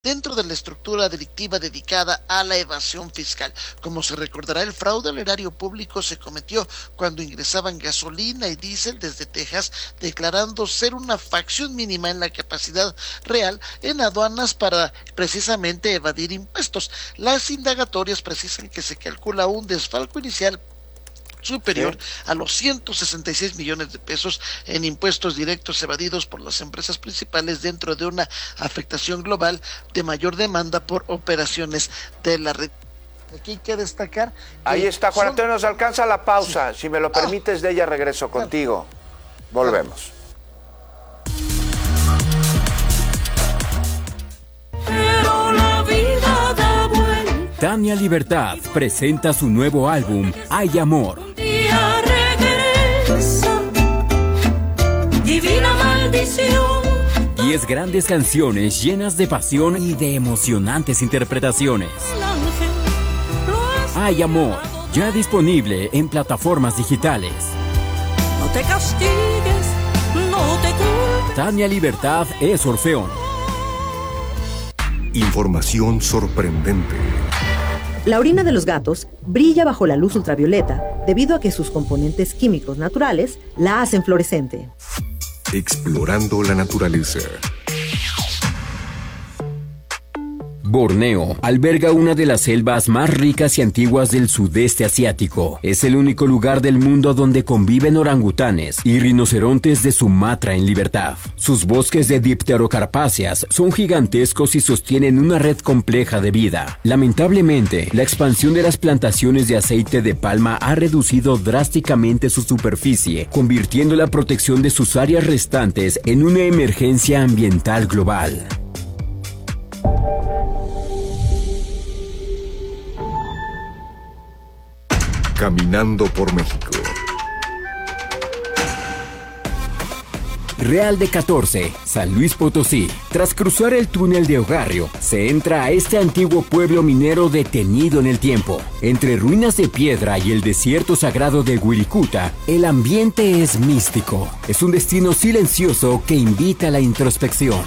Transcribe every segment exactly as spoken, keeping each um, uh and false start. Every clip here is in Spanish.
dentro de la estructura delictiva dedicada a la evasión fiscal. Como se recordará, el fraude al erario público se cometió cuando ingresaban gasolina y diésel desde Texas, declarando ser una facción mínima en la capacidad real en aduanas para precisamente evadir impuestos. Las indagatorias precisan que se calcula un desfalco inicial superior sí. a los ciento sesenta y seis millones de pesos en impuestos directos evadidos por las empresas principales dentro de una afectación global de mayor demanda por operaciones de la red. Aquí hay que destacar. Ahí está, Juan son... Antonio, nos alcanza la pausa. Sí. Si me lo permites, ah, de ella regreso claro. contigo. Volvemos. Pero la vida da vuelta. Tania Libertad presenta su nuevo álbum, Hay Amor. Regresa, divina maldición. Diez grandes canciones llenas de pasión y de emocionantes interpretaciones. Hay Amor, ya disponible en plataformas digitales. No te castigues, no te culpes. Tania Libertad es Orfeón. Información sorprendente. La orina de los gatos brilla bajo la luz ultravioleta debido a que sus componentes químicos naturales la hacen fluorescente. Explorando la naturaleza. Borneo alberga una de las selvas más ricas y antiguas del sudeste asiático. Es el único lugar del mundo donde conviven orangutanes y rinocerontes de Sumatra en libertad. Sus bosques de dipterocarpáceas son gigantescos y sostienen una red compleja de vida. Lamentablemente, la expansión de las plantaciones de aceite de palma ha reducido drásticamente su superficie, convirtiendo la protección de sus áreas restantes en una emergencia ambiental global. Caminando por México. Real de catorce, San Luis Potosí. Tras cruzar el túnel de Ogarrio, se entra a este antiguo pueblo minero detenido en el tiempo. Entre ruinas de piedra y el desierto sagrado de Wirikuta, el ambiente es místico. Es un destino silencioso que invita a la introspección.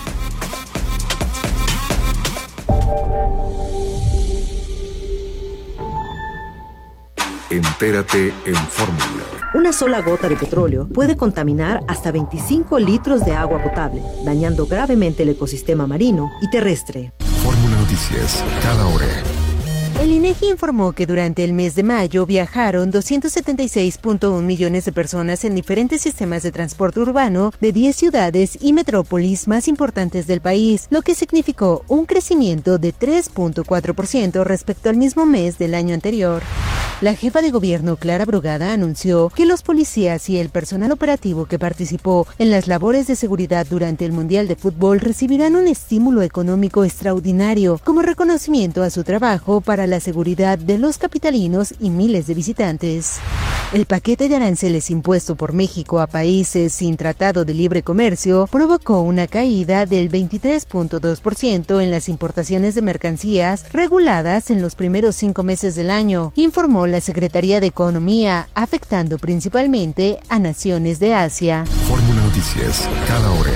Entérate en Fórmula. Una sola gota de petróleo puede contaminar hasta veinticinco litros de agua potable, dañando gravemente el ecosistema marino y terrestre. Fórmula Noticias, cada hora. El INEGI informó que durante el mes de mayo viajaron doscientos setenta y seis punto uno millones de personas en diferentes sistemas de transporte urbano de diez ciudades y metrópolis más importantes del país, lo que significó un crecimiento de tres punto cuatro por ciento respecto al mismo mes del año anterior. La jefa de gobierno, Clara Brugada, anunció que los policías y el personal operativo que participó en las labores de seguridad durante el Mundial de Fútbol recibirán un estímulo económico extraordinario como reconocimiento a su trabajo para la seguridad de los capitalinos y miles de visitantes. El paquete de aranceles impuesto por México a países sin tratado de libre comercio provocó una caída del veintitrés punto dos por ciento en las importaciones de mercancías reguladas en los primeros cinco meses del año, informó la Secretaría de Economía, afectando principalmente a naciones de Asia. Fórmula Noticias, cada hora.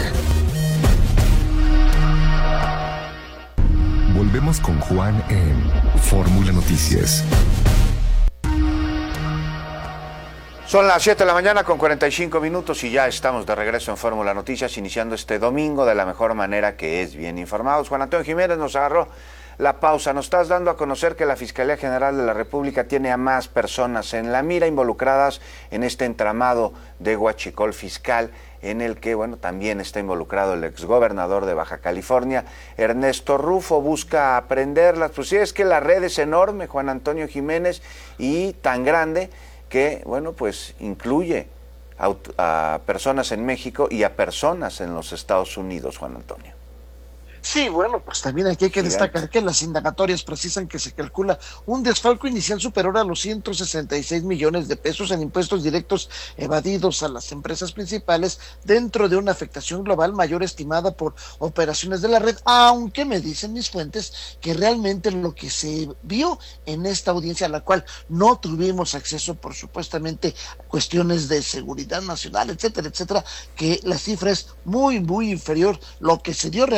Volvemos con Juan en Fórmula Noticias. Son las siete de la mañana con cuarenta y cinco minutos y ya estamos de regreso en Fórmula Noticias, iniciando este domingo de la mejor manera, que es bien informados. Juan Antonio Jiménez nos agarró la pausa. Nos estás dando a conocer que la Fiscalía General de la República tiene a más personas en la mira involucradas en este entramado de huachicol fiscal, en el que, bueno, también está involucrado el exgobernador de Baja California, Ernesto Rufo. Busca aprenderlas. Pues sí, es que la red es enorme, Juan Antonio Jiménez, y tan grande que, bueno, pues incluye a, a personas en México y a personas en los Estados Unidos, Juan Antonio. Sí, bueno, pues también aquí hay que destacar que las indagatorias precisan que se calcula un desfalco inicial superior a los ciento sesenta y seis millones de pesos en impuestos directos evadidos a las empresas principales dentro de una afectación global mayor estimada por operaciones de la red, aunque me dicen mis fuentes que realmente lo que se vio en esta audiencia, a la cual no tuvimos acceso por supuestamente cuestiones de seguridad nacional, etcétera, etcétera, que la cifra es muy, muy inferior. Lo que se dio realmente con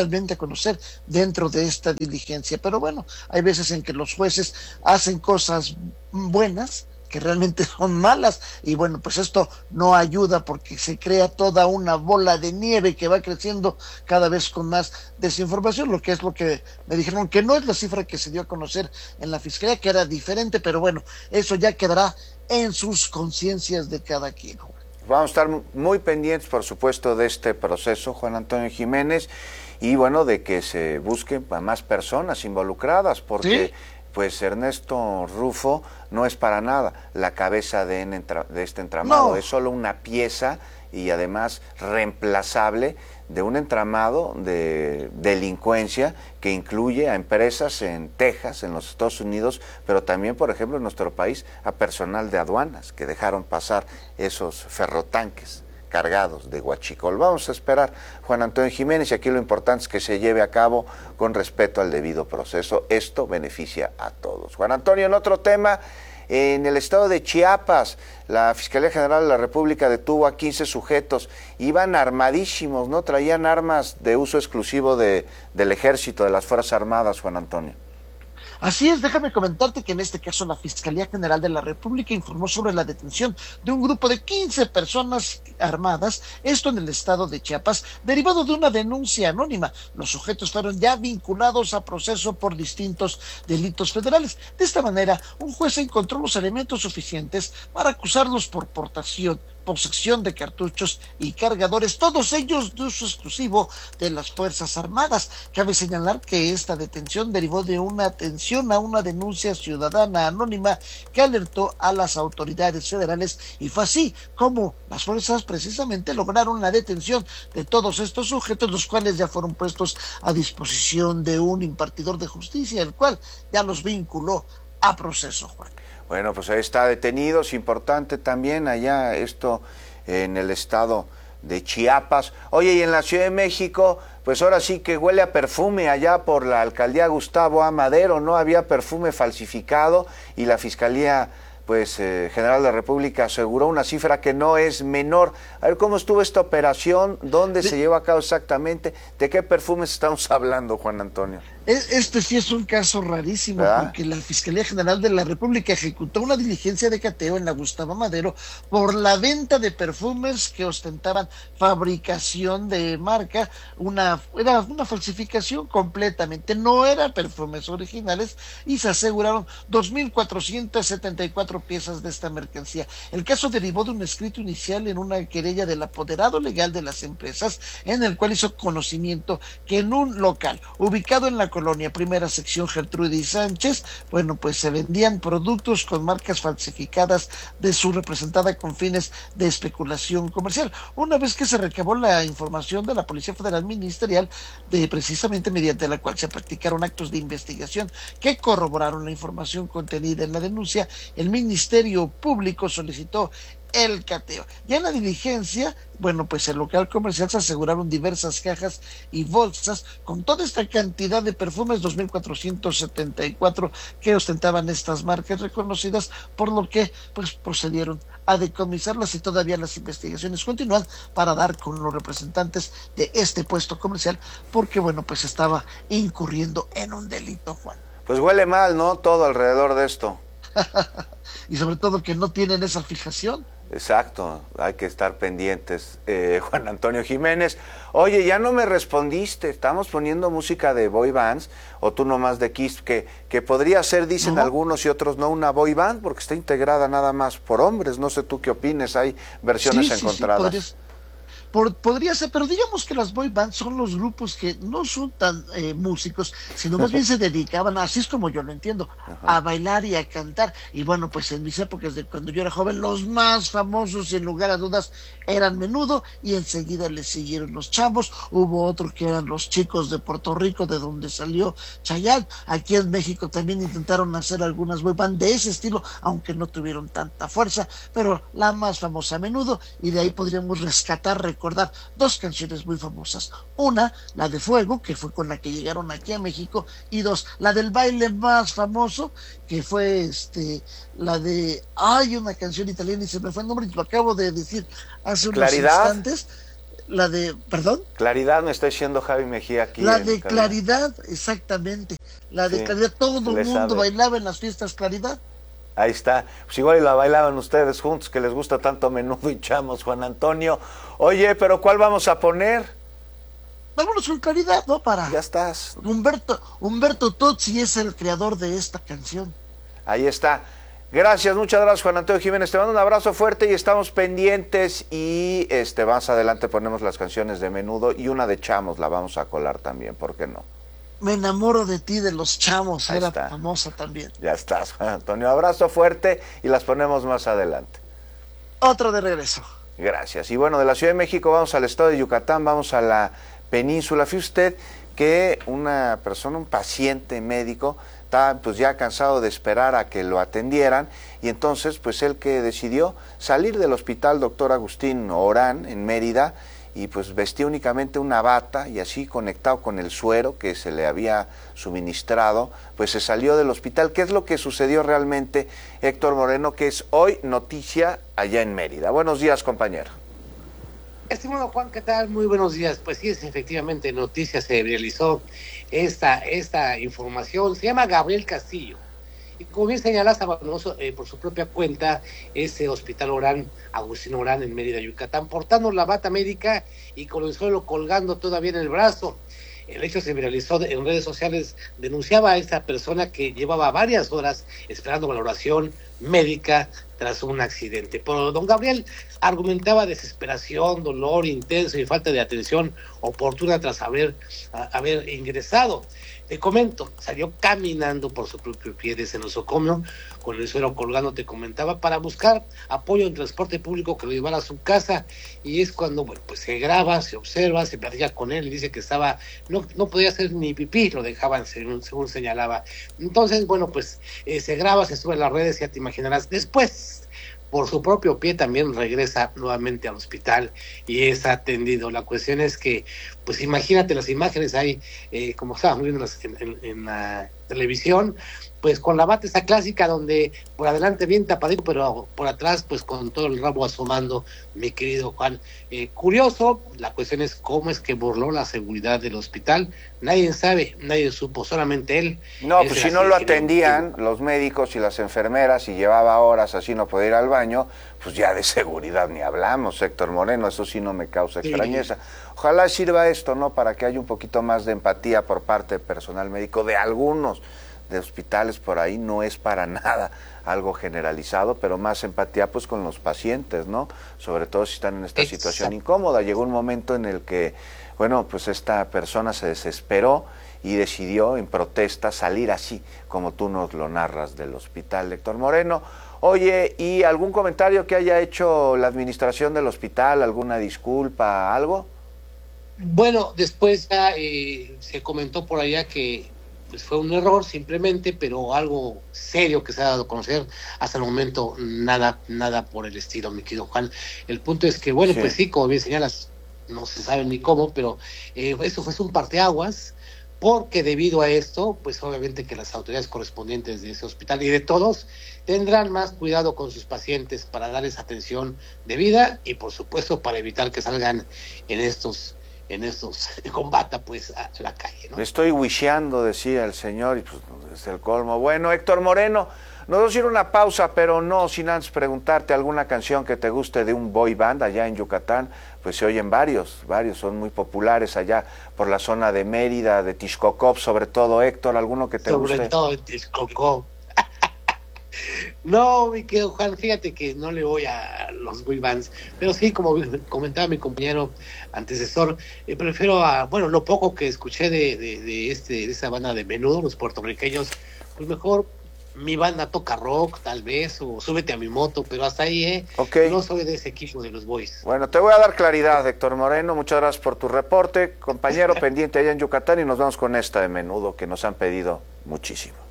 conocer dentro de esta diligencia. Pero bueno, hay veces en que los jueces hacen cosas buenas que realmente son malas, y bueno, pues esto no ayuda porque se crea toda una bola de nieve que va creciendo cada vez con más desinformación, lo que es lo que me dijeron que no es la cifra que se dio a conocer en la Fiscalía, que era diferente, pero bueno, eso ya quedará en sus conciencias de cada quien. Vamos a estar muy pendientes, por supuesto, de este proceso, Juan Antonio Jiménez, y bueno, de que se busquen a más personas involucradas, porque ¿sí? Pues Ernesto Rufo no es para nada la cabeza de, en, de este entramado, no. Es solo una pieza y además reemplazable de un entramado de delincuencia que incluye a empresas en Texas, en los Estados Unidos, pero también, por ejemplo, en nuestro país, a personal de aduanas que dejaron pasar esos ferrotanques cargados de huachicol. Vamos a esperar, Juan Antonio Jiménez, y aquí lo importante es que se lleve a cabo con respeto al debido proceso. Esto beneficia a todos. Juan Antonio, en otro tema, en el estado de Chiapas, la Fiscalía General de la República detuvo a quince sujetos, iban armadísimos, ¿no? Traían armas de uso exclusivo de, del Ejército, de las Fuerzas Armadas, Juan Antonio. Así es, déjame comentarte que en este caso la Fiscalía General de la República informó sobre la detención de un grupo de quince personas armadas, esto en el estado de Chiapas, derivado de una denuncia anónima. Los sujetos fueron ya vinculados a proceso por distintos delitos federales. De esta manera, un juez encontró los elementos suficientes para acusarlos por portación, posesión de cartuchos y cargadores, todos ellos de uso exclusivo de las Fuerzas Armadas. Cabe señalar que esta detención derivó de una atención a una denuncia ciudadana anónima que alertó a las autoridades federales, y fue así como las fuerzas precisamente lograron la detención de todos estos sujetos, los cuales ya fueron puestos a disposición de un impartidor de justicia, el cual ya los vinculó a proceso, Juan. Bueno, pues ahí está detenido, es importante también allá esto en el estado de Chiapas. Oye, y en la Ciudad de México, pues ahora sí que huele a perfume allá por la alcaldía Gustavo A. Madero, ¿no? Había perfume falsificado y la Fiscalía pues eh, General de la República aseguró una cifra que no es menor. A ver, ¿cómo estuvo esta operación? ¿Dónde se llevó a cabo exactamente? ¿De qué perfumes estamos hablando, Juan Antonio? Este sí es un caso rarísimo, ¿verdad? Porque la Fiscalía General de la República ejecutó una diligencia de cateo en la Gustavo Madero por la venta de perfumes que ostentaban fabricación de marca. Una, era una falsificación completamente, no eran perfumes originales, y se aseguraron dos mil cuatrocientas setenta y cuatro piezas de esta mercancía. El caso derivó de un escrito inicial en una querella del apoderado legal de las empresas, en el cual hizo conocimiento que en un local ubicado en la colonia Primera Sección Gertrudis Sánchez, bueno, pues se vendían productos con marcas falsificadas de su representada con fines de especulación comercial. Una vez que se recabó la información de la Policía Federal Ministerial, de precisamente mediante la cual se practicaron actos de investigación que corroboraron la información contenida en la denuncia, el Ministerio Público solicitó el cateo. Ya en la diligencia, bueno, pues el local comercial se aseguraron diversas cajas y bolsas con toda esta cantidad de perfumes, dos mil cuatrocientos setenta y cuatro, que ostentaban estas marcas reconocidas, por lo que pues procedieron a decomisarlas, y todavía las investigaciones continúan para dar con los representantes de este puesto comercial, porque bueno, pues estaba incurriendo en un delito, Juan. Pues huele mal, ¿no? Todo alrededor de esto. Y sobre todo que no tienen esa fijación. Exacto, hay que estar pendientes. Eh, Juan Antonio Jiménez, oye, ya no me respondiste, estamos poniendo música de boy bands, o tú nomás de Kiss, que, que podría ser, dicen no. algunos y otros, no una boy band, porque está integrada nada más por hombres. No sé tú qué opines, hay versiones sí, encontradas. Sí, sí, Por, podría ser, pero digamos que las boy bands son los grupos que no son tan eh, músicos, sino más bien se dedicaban, así es como yo lo entiendo, Ajá. a bailar y a cantar. Y bueno, pues en mis épocas de cuando yo era joven, los más famosos, sin lugar a dudas, eran Menudo, y enseguida les siguieron los Chavos. Hubo otro que eran los Chicos de Puerto Rico, de donde salió Chayanne. Aquí en México también intentaron hacer algunas boy bands de ese estilo, aunque no tuvieron tanta fuerza, pero la más famosa, Menudo, y de ahí podríamos rescatar, recordar dos canciones muy famosas. Una, la de Fuego, que fue con la que llegaron aquí a México, y dos, la del baile más famoso, que fue este la de, hay una canción italiana y se me fue el nombre y lo acabo de decir hace unos Claridad. instantes. La de, ¿perdón? Claridad me está diciendo Javi Mejía aquí. La de Claridad, exactamente. La de sí, Claridad, todo el mundo sabe. bailaba en las fiestas Claridad. Ahí está. Pues igual y la bailaban ustedes juntos, que les gusta tanto Menudo y Chamos, Juan Antonio. Oye, pero ¿cuál vamos a poner? Vámonos con Claridad, ¿no? Para... Ya estás. Humberto, Humberto Tozzi es el creador de esta canción. Ahí está. Gracias, muchas gracias, Juan Antonio Jiménez. Te mando un abrazo fuerte y estamos pendientes. Y este más adelante ponemos las canciones de Menudo y una de Chamos la vamos a colar también, ¿por qué no? Me enamoro de ti, de los Chamos, Ahí era está. famosa también. Ya estás, Juan Antonio. Abrazo fuerte y las ponemos más adelante. Otro de regreso. Gracias. Y bueno, de la Ciudad de México vamos al estado de Yucatán, vamos a la península. Fíjese usted que una persona, un paciente médico, está pues ya cansado de esperar a que lo atendieran y entonces pues él que decidió salir del hospital doctor Agustín Orán en Mérida y pues vestía únicamente una bata y así conectado con el suero que se le había suministrado, pues se salió del hospital. ¿Qué es lo que sucedió realmente, Héctor Moreno, que es hoy noticia allá en Mérida? Buenos días, compañero. Estimado Juan, ¿qué tal? Muy buenos días. Pues sí, es efectivamente noticia, se realizó esta, esta información. Se llama Gabriel Castillo. Y como bien señalas, abandonó eh, por su propia cuenta ese hospital Orán, Agustín Orán, en Mérida, Yucatán, portando la bata médica y con el suelo colgando todavía en el brazo. El hecho se viralizó en redes sociales, denunciaba a esta persona que llevaba varias horas esperando valoración médica tras un accidente. Pero don Gabriel argumentaba desesperación, dolor intenso y falta de atención oportuna tras haber, a, haber ingresado. Te comento, salió caminando por su propio pie desde el nosocomio, con el suelo colgando, te comentaba, para buscar apoyo en transporte público que lo llevara a su casa, y es cuando, bueno, pues se graba, se observa, se platica con él, y dice que estaba, no, no podía hacer ni pipí, lo dejaban según, según señalaba. Entonces, bueno, pues eh, se graba, se sube a las redes, ya te imaginarás. Después, por su propio pie también regresa nuevamente al hospital y es atendido. La cuestión es que, pues imagínate las imágenes ahí, eh, como estábamos viendo en, en, en la televisión, pues con la bata esa clásica donde por adelante bien tapadito, pero por atrás pues con todo el rabo asomando, mi querido Juan. Eh, curioso, la cuestión es cómo es que burló la seguridad del hospital. Nadie sabe, nadie supo, solamente él. No, pues si no lo atendían los médicos y las enfermeras y llevaba horas así no podía ir al baño, pues ya de seguridad ni hablamos, Héctor Moreno, eso sí no me causa extrañeza. Ojalá sirva esto, ¿no?, para que haya un poquito más de empatía por parte del personal médico de algunos de hospitales por ahí, no es para nada algo generalizado, pero más empatía pues con los pacientes, ¿no? Sobre todo si están en esta Exacto. situación incómoda. Llegó un momento en el que, bueno, pues esta persona se desesperó y decidió en protesta salir así, como tú nos lo narras del hospital, Héctor Moreno. Oye, ¿y algún comentario que haya hecho la administración del hospital, alguna disculpa, algo? Bueno, después ya eh, se comentó por allá que pues fue un error simplemente, pero algo serio que se ha dado a conocer hasta el momento, nada, nada por el estilo, mi querido Juan. El punto es que, bueno, sí. pues sí, como bien señalas, no se sabe ni cómo, pero eh, eso fue un parteaguas, porque debido a esto, pues obviamente que las autoridades correspondientes de ese hospital y de todos tendrán más cuidado con sus pacientes para darles atención debida y por supuesto para evitar que salgan en estos en estos combata pues a la calle, ¿no? Me estoy wisheando, decía el señor, y pues es el colmo. Bueno, Héctor Moreno, nos vamos a ir a una pausa, pero no sin antes preguntarte alguna canción que te guste de un boy band allá en Yucatán. Pues se oyen varios, varios, son muy populares allá por la zona de Mérida, de Tixcocop, sobre todo, Héctor, ¿alguno que te sobre guste? Sobre todo en Tixcocop. No, mi querido Juan, fíjate que no le voy a los boy bands, pero sí, como comentaba mi compañero antecesor, eh, prefiero a, bueno, lo poco que escuché de, de, de, este, de esa banda de Menudo, los puertorriqueños, pues mejor mi banda toca rock, tal vez, o súbete a mi moto, pero hasta ahí, ¿eh? Okay. No soy de ese equipo de los boys. Bueno, te voy a dar claridad, Héctor Moreno, muchas gracias por tu reporte, compañero pendiente allá en Yucatán, y nos vamos con esta de Menudo que nos han pedido muchísimo.